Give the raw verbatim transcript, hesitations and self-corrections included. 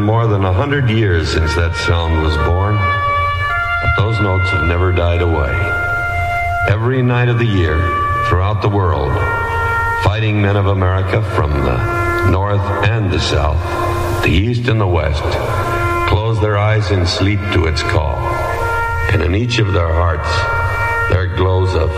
more than a hundred years since that sound was born, but those notes have never died away. Every night of the year, throughout the world, fighting men of America from the north and the south, the east and the west, close their eyes in sleep to its call. And in each of their hearts, there glows a